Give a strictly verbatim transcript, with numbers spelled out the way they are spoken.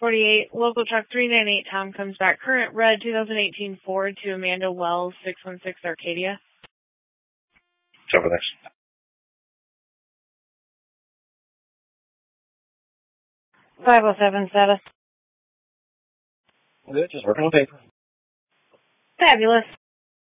forty-eight, local truck three nine eight, Tom comes back. Current red two thousand eighteen Ford to Amanda Wells, six one six Arcadia. Over there. five oh seven status. Good, just working on paper. Fabulous.